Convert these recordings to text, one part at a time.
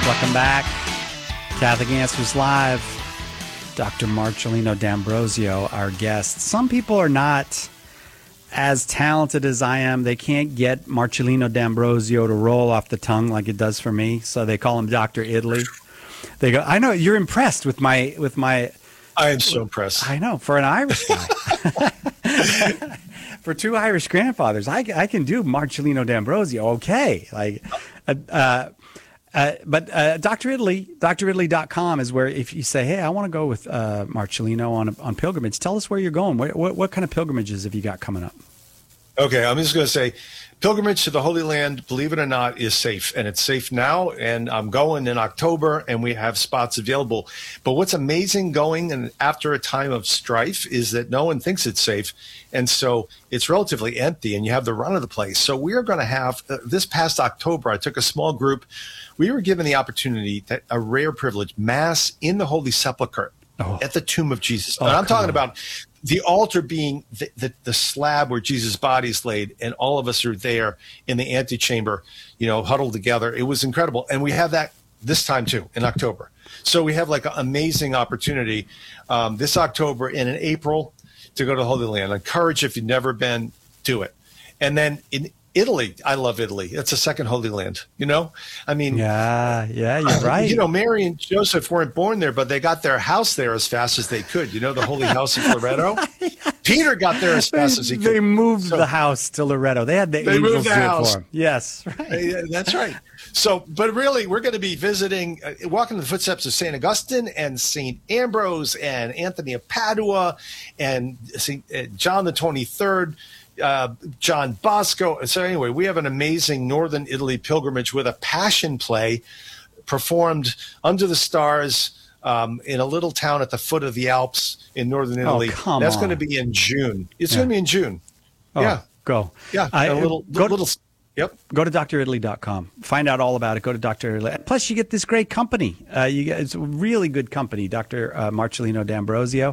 Welcome back. Catholic Answers Live. Dr. Marcellino D'Ambrosio, our guest. Some people are not as talented as I am. They can't get Marcellino D'Ambrosio to roll off the tongue like it does for me, so they call him Dr. Italy. They go, I know you're impressed with my. I am so impressed. I know, for an Irish guy. For two Irish grandfathers, I can do Marcellino D'Ambrosio. Okay, but Dr. Italy, dritaly.com is where if you say, hey, I want to go with Marcellino on pilgrimage, tell us where you're going. What kind of pilgrimages have you got coming up? Okay, I'm just going to say pilgrimage to the Holy Land, believe it or not, is safe. And it's safe now. And I'm going in October, and we have spots available. But what's amazing going and after a time of strife is that no one thinks it's safe. And so it's relatively empty, and you have the run of the place. So we are going to have, this past October, I took a small group. We were given the opportunity, a rare privilege, Mass in the Holy Sepulchre at the tomb of Jesus. And I'm talking about the altar being the slab where Jesus' body is laid, and all of us are there in the antechamber, huddled together. It was incredible. And we have that this time too, in October. So we have like an amazing opportunity this October and in April to go to the Holy Land. I encourage, if you've never been, do it. And then in Italy, I love Italy. It's a second Holy Land, I mean, yeah, you're right. Mary and Joseph weren't born there, but they got their house there as fast as they could. The Holy House of Loretto. Peter got there as fast as he could. They moved the house to Loretto. They had the angels do it for him. Yes, right. That's right. So, but really, we're going to be visiting, walking in the footsteps of St. Augustine and St. Ambrose and Anthony of Padua and St. John the 23rd. John Bosco. So anyway, we have an amazing Northern Italy pilgrimage with a passion play performed under the stars in a little town at the foot of the Alps in Northern Italy. That's going to be in June. It's going to be in June. Oh, go. Yeah. Yep. Go to dritaly.com. Find out all about it. Go to Dr. Italy. Plus, you get this great company. It's a really good company, Dr. Marcellino D'Ambrosio.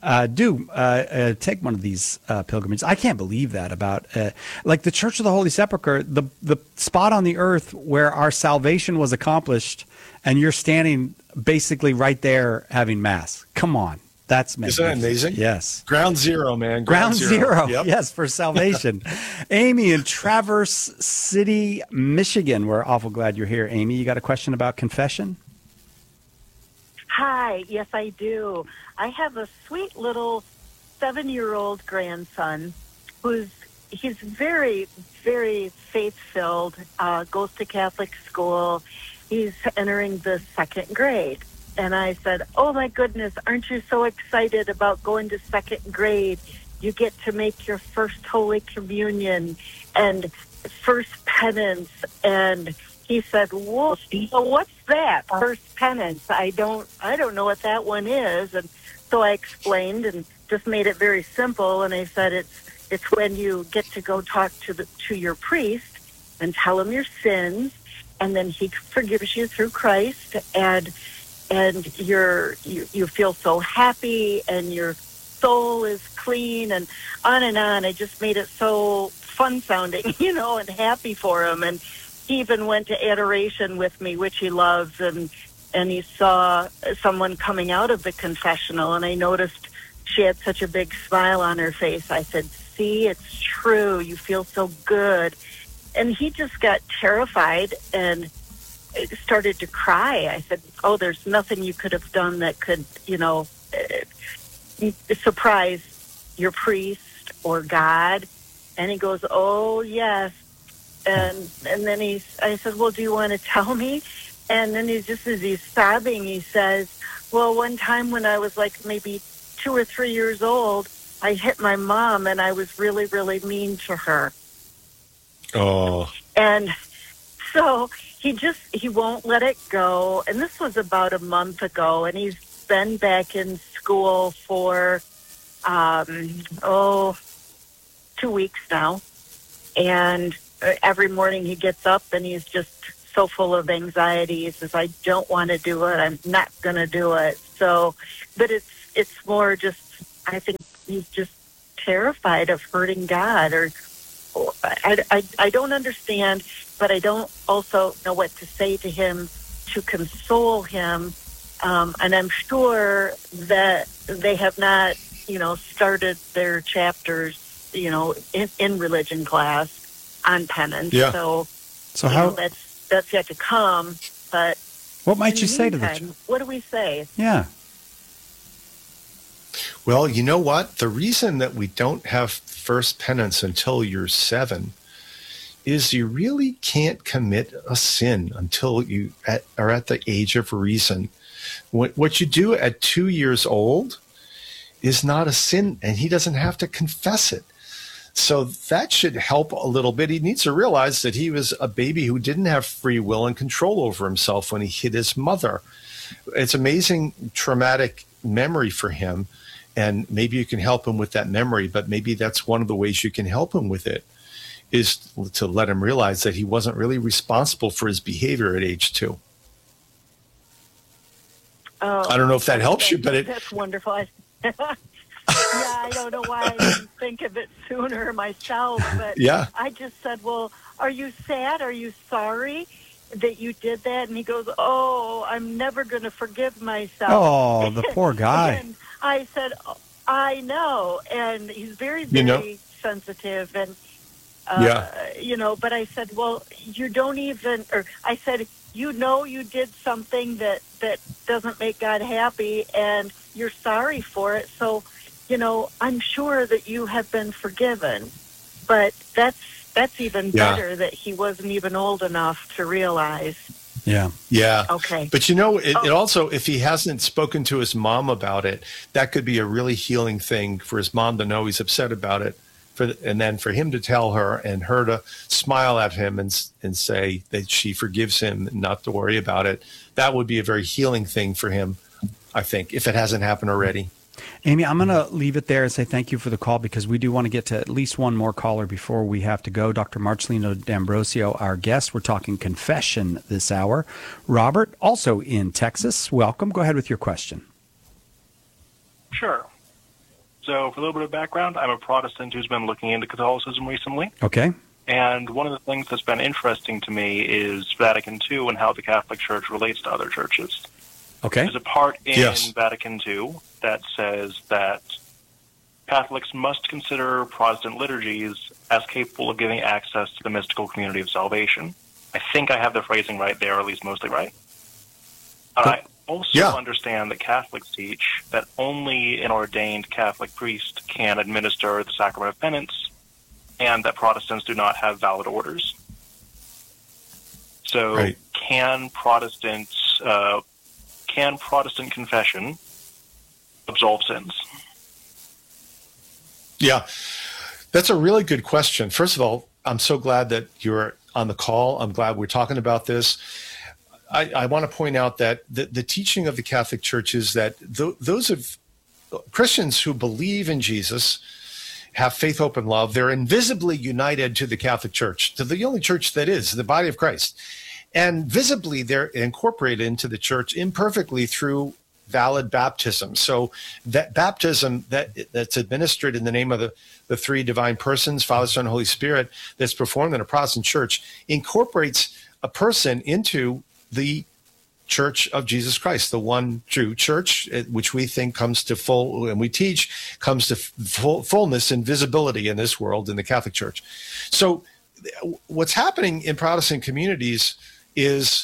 Take one of these pilgrimages. I can't believe that about, like the Church of the Holy Sepulchre, the spot on the earth where our salvation was accomplished, and you're standing basically right there having Mass. Come on. That's magnificent. Isn't that amazing? Yes. Ground zero, man. Ground zero. Yep. Yes, for salvation. Amy in Traverse City, Michigan. We're awful glad you're here, Amy. You got a question about confession? Hi. Yes, I do. I have a sweet little 7-year-old grandson he's very, very faith-filled, goes to Catholic school. He's entering the 2nd grade. And I said, oh, my goodness, aren't you so excited about going to 2nd grade? You get to make your first Holy Communion and first penance. And he said, well, what's that? First penance. I don't know what that one is. And so I explained and just made it very simple. And I said, it's when you get to go talk to your priest and tell him your sins. And then he forgives you through Christ, and you feel so happy, and your soul is clean, and on and on. I just made it so fun sounding, and happy for him. And he even went to adoration with me, which he loves, and he saw someone coming out of the confessional, and I noticed she had such a big smile on her face. I said, see, it's true. You feel so good. And he just got terrified and started to cry. I said, oh, there's nothing you could have done that could, surprise your priest or God. And he goes, oh, yes. And then I said, well, do you want to tell me? And then as he's sobbing, he says, well, one time when I was like maybe 2 or 3 years old, I hit my mom, and I was really, really mean to her. Oh. And so he won't let it go. And this was about a month ago, and he's been back in school for, 2 weeks now. And every morning he gets up and he's just so full of anxiety. He says, I don't want to do it. I'm not going to do it. So, but it's more just, I think he's just terrified of hurting God, or I don't understand, but I don't also know what to say to him to console him. And I'm sure that they have not, started their chapters, in religion class on penance. Yeah. So how? That's yet to come. But What might in you the say to meantime, what do we say? Yeah. Well, you know what? The reason that we don't have first penance until you're 7 is you really can't commit a sin until you are at the age of reason. What you do at 2 years old is not a sin, and he doesn't have to confess it. So that should help a little bit. He needs to realize that he was a baby who didn't have free will and control over himself when he hit his mother. It's amazing traumatic memory for him, and maybe you can help him with that memory, but maybe that's one of the ways you can help him with it, is to let him realize that he wasn't really responsible for his behavior at age 2. Oh, I don't know if that helps you, but that's wonderful. Yeah, I don't know why I didn't think of it sooner myself, but Yeah. I just said, well, are you sad? Are you sorry that you did that? And he goes, oh, I'm never going to forgive myself. Oh, the poor guy. And I said, oh, I know. And he's very, very sensitive. And, but I said, well, you don't even, or I said, you did something that doesn't make God happy, and you're sorry for it. So, I'm sure that you have been forgiven. But that's even better that he wasn't even old enough to realize. Yeah. Yeah. Okay. But it also, if he hasn't spoken to his mom about it, that could be a really healing thing for his mom to know he's upset about it. And then for him to tell her and her to smile at him and say that she forgives him and not to worry about it. That would be a very healing thing for him, I think, if it hasn't happened already. Amy, I'm going to leave it there and say thank you for the call, because we do want to get to at least one more caller before we have to go. Dr. Marcelino D'Ambrosio, our guest. We're talking confession this hour. Robert, also in Texas, welcome. Go ahead with your question. Sure. So for a little bit of background, I'm a Protestant who's been looking into Catholicism recently. Okay. And one of the things that's been interesting to me is Vatican II and how the Catholic Church relates to other churches. Okay. There's a part in Vatican II that says that Catholics must consider Protestant liturgies as capable of giving access to the mystical community of salvation. I think I have the phrasing right there, or at least mostly right. And I also understand that Catholics teach that only an ordained Catholic priest can administer the sacrament of penance, and that Protestants do not have valid orders. So can Protestant confession absolve sins? Yeah, that's a really good question. First of all, I'm so glad that you're on the call. I'm glad we're talking about this. I want to point out that the teaching of the Catholic Church is that those of Christians who believe in Jesus, have faith, hope, and love, they're invisibly united to the Catholic Church, to the only church that is, the body of Christ. And visibly, they're incorporated into the church imperfectly through valid baptism. So that baptism that's administered in the name of the three divine persons, Father, Son, and Holy Spirit, that's performed in a Protestant church, incorporates a person into the Church of Jesus Christ, the one true church, which we think comes to full, and we teach comes to fullness and visibility in this world in the Catholic Church. So what's happening in Protestant communities is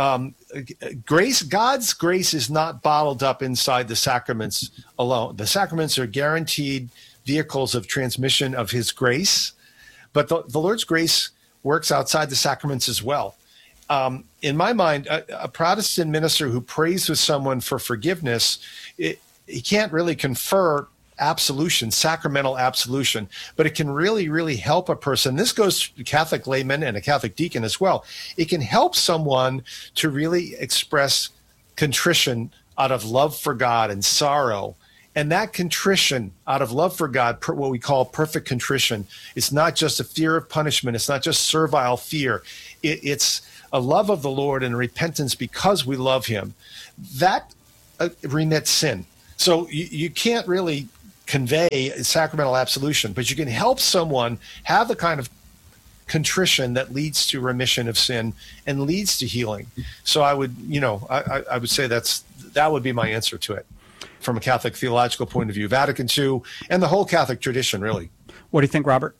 God's grace is not bottled up inside the sacraments alone. The sacraments are guaranteed vehicles of transmission of his grace, but the Lord's grace works outside the sacraments as well. In my mind, a Protestant minister who prays with someone for forgiveness, he can't really confer absolution, sacramental absolution, but it can really, really help a person. This goes to Catholic laymen and a Catholic deacon as well. It can help someone to really express contrition out of love for God and sorrow. And that contrition out of love for God, what we call perfect contrition, is not just a fear of punishment. It's not just servile fear. It's a love of the Lord and repentance because we love him. That remits sin. So you can't really convey sacramental absolution, but you can help someone have the kind of contrition that leads to remission of sin and leads to healing. So I would, I would say that would be my answer to it from a Catholic theological point of view. Vatican II and the whole Catholic tradition, really. What do you think, Robert?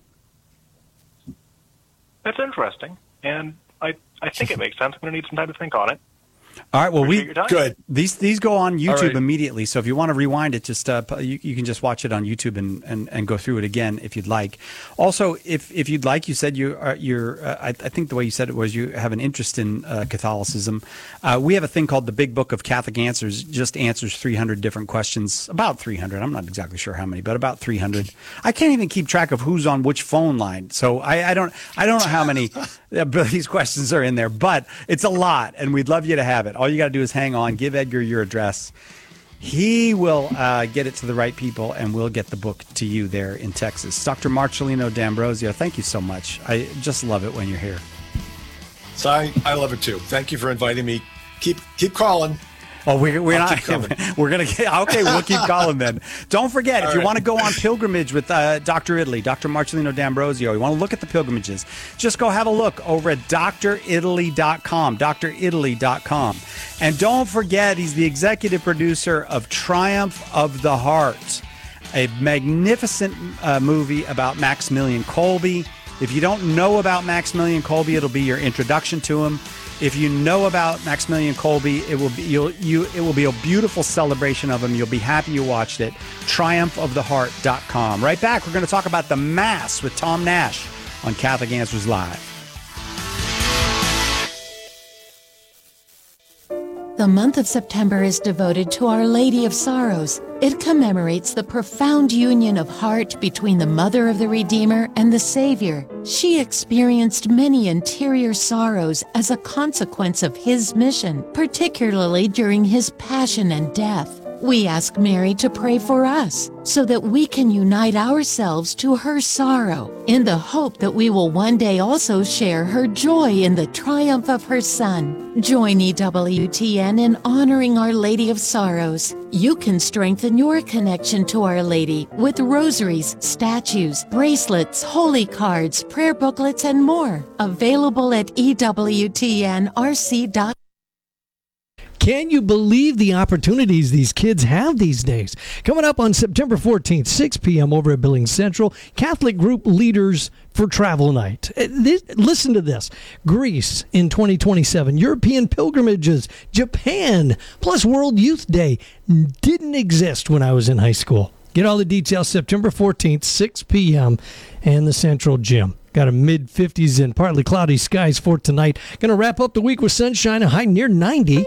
That's interesting, and I think it makes sense. I'm going to need some time to think on it. All right. Well, good. These go on YouTube right. immediately. So if you want to rewind it, just you can just watch it on YouTube and go through it again if you'd like. Also, if you'd like, you said I think the way you said it was you have an interest in Catholicism. We have a thing called the Big Book of Catholic Answers. Just answers 300 different questions. About 300. I'm not exactly sure how many, but about 300. I can't even keep track of who's on which phone line. So I don't know how many these questions are in there, but it's a lot, and we'd love you to have it. All you got to do is hang on, give Edgar your address. He will get it to the right people, and we'll get the book to you there in Texas. Dr. Marcellino D'Ambrosio, thank you so much. I just love it when you're here. So I love it too. Thank you for inviting me. Keep calling. Oh, we're not. We're gonna get okay. We'll keep calling then. Don't forget, if you want to go on pilgrimage with Dr. Italy, Dr. Marcellino D'Ambrosio, you want to look at the pilgrimages, just go have a look over at dritaly.com, dritaly.com, and don't forget, he's the executive producer of Triumph of the Heart, a magnificent movie about Maximilian Kolbe. If you don't know about Maximilian Kolbe, it'll be your introduction to him. If you know about Maximilian Kolbe, it will be a beautiful celebration of him. You'll be happy you watched it. TriumphOfTheHeart.com. Right back, we're going to talk about the Mass with Tom Nash on Catholic Answers Live. The month of September is devoted to Our Lady of Sorrows. It commemorates the profound union of heart between the Mother of the Redeemer and the Savior. She experienced many interior sorrows as a consequence of his mission, particularly during his passion and death. We ask Mary to pray for us so that we can unite ourselves to her sorrow in the hope that we will one day also share her joy in the triumph of her Son. Join EWTN in honoring Our Lady of Sorrows. You can strengthen your connection to Our Lady with rosaries, statues, bracelets, holy cards, prayer booklets, and more. Available at EWTNRC.com. Can you believe the opportunities these kids have these days? Coming up on September 14th, 6 p.m. over at Billings Central, Catholic Group Leaders for Travel Night. Listen to this. Greece in 2027, European pilgrimages, Japan, plus World Youth Day didn't exist when I was in high school. Get all the details September 14th, 6 p.m. and the Central Gym. Got a mid-50s and partly cloudy skies for tonight. Going to wrap up the week with sunshine, a high near 90.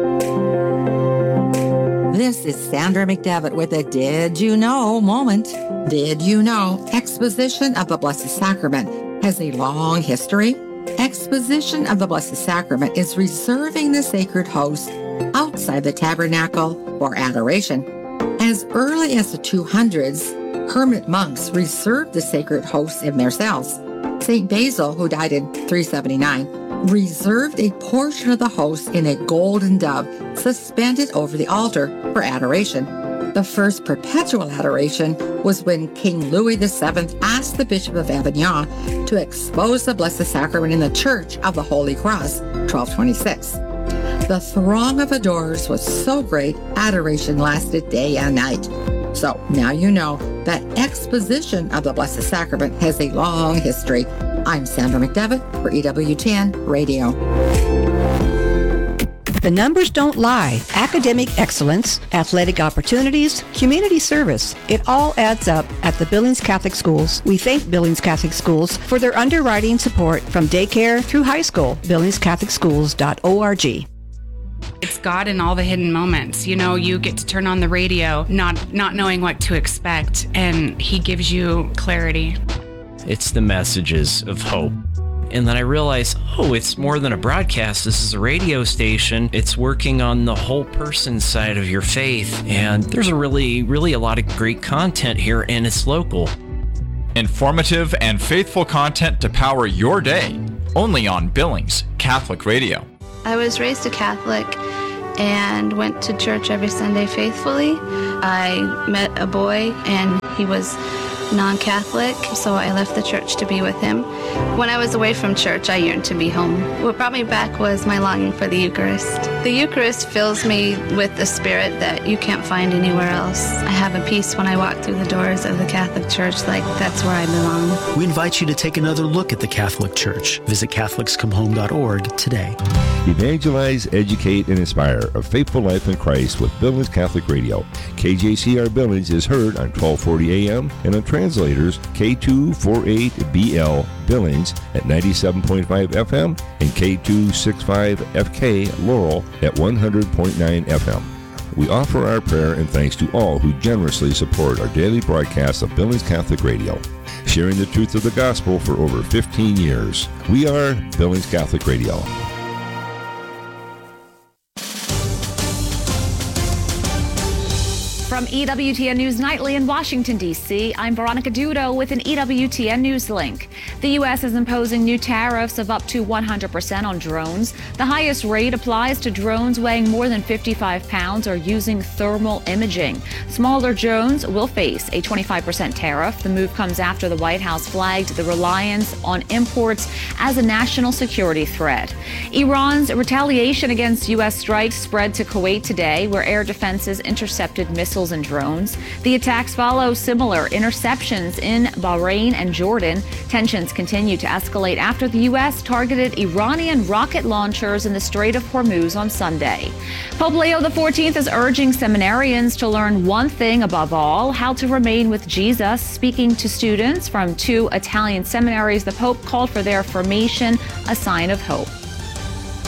This is Sandra McDevitt with a Did You Know moment. Did you know Exposition of the Blessed Sacrament has a long history? Exposition of the Blessed Sacrament is reserving the sacred host outside the tabernacle for adoration. As early as the 200s, hermit monks reserved the sacred hosts in their cells. St. Basil, who died in 379, reserved a portion of the host in a golden dove suspended over the altar for adoration. The first perpetual adoration was when King Louis VII asked the Bishop of Avignon to expose the Blessed Sacrament in the Church of the Holy Cross, 1226. The throng of adorers was so great, adoration lasted day and night. So now you know that Exposition of the Blessed Sacrament has a long history. I'm Sandra McDevitt for EWTN Radio. The numbers don't lie. Academic excellence, athletic opportunities, community service. It all adds up at the Billings Catholic Schools. We thank Billings Catholic Schools for their underwriting support from daycare through high school. BillingsCatholicSchools.org. It's God in all the hidden moments. You know, you get to turn on the radio, not knowing what to expect, and he gives you clarity. It's the messages of hope. And then I realized, it's more than a broadcast. This is a radio station. It's working on the whole person side of your faith. And there's a really a lot of great content here, and it's local. Informative and faithful content to power your day. Only on Billings Catholic Radio. I was raised a Catholic and went to church every Sunday faithfully. I met a boy, and he was non-Catholic, so I left the church to be with him. When I was away from church, I yearned to be home. What brought me back was my longing for the Eucharist. The Eucharist fills me with the spirit that you can't find anywhere else. I have a peace when I walk through the doors of the Catholic Church, like that's where I belong. We invite you to take another look at the Catholic Church. Visit CatholicsComeHome.org today. Evangelize, educate, and inspire a faithful life in Christ with Billings Catholic Radio. KJCR Billings is heard on 1240 AM and on translators K248BL Billings at 97.5 FM and K265FK Laurel at 100.9 FM. We offer our prayer and thanks to all who generously support our daily broadcast of Billings Catholic Radio, sharing the truth of the gospel for over 15 years. We are Billings Catholic Radio. From EWTN News Nightly in Washington, D.C., I'm Veronica Dudo with an EWTN News link. The U.S. is imposing new tariffs of up to 100% on drones. The highest rate applies to drones weighing more than 55 pounds or using thermal imaging. Smaller drones will face a 25% tariff. The move comes after the White House flagged the reliance on imports as a national security threat. Iran's retaliation against U.S. strikes spread to Kuwait today, where air defenses intercepted missiles and drones. The attacks follow similar interceptions in Bahrain and Jordan. Tensions continue to escalate after the U.S. targeted Iranian rocket launchers in the Strait of Hormuz on Sunday. Pope Leo XIV is urging seminarians to learn one thing above all: how to remain with Jesus. Speaking to students from 2 Italian seminaries, the Pope called for their formation a sign of hope.